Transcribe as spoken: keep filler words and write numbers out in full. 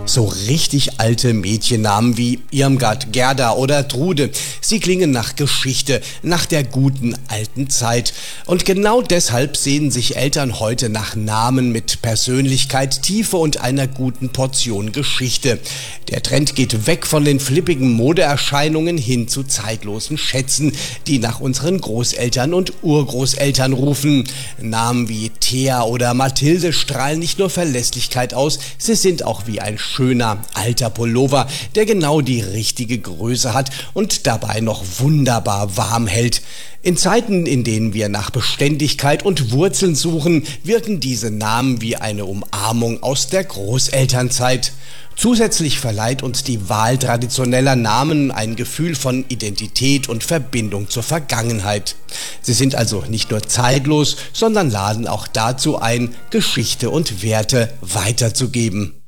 So richtig alte Mädchennamen wie Irmgard, Gerda oder Trude. Sie klingen nach Geschichte, nach der guten alten Zeit. Und genau deshalb sehnen sich Eltern heute nach Namen mit Persönlichkeit, Tiefe und einer guten Portion Geschichte. Der Trend geht weg von den flippigen Modeerscheinungen hin zu zeitlosen Schätzen, die nach unseren Großeltern und Urgroßeltern rufen. Namen wie Thea oder Mathilde strahlen nicht nur Verlässlichkeit aus, sie sind auch wie ein schöner alter Pullover, der genau die richtige Größe hat und dabei noch wunderbar warm hält. In Zeiten, in denen wir nach Beständigkeit und Wurzeln suchen, wirken diese Namen wie eine Umarmung aus der Großelternzeit. Zusätzlich verleiht uns die Wahl traditioneller Namen ein Gefühl von Identität und Verbindung zur Vergangenheit. Sie sind also nicht nur zeitlos, sondern laden auch dazu ein, Geschichte und Werte weiterzugeben.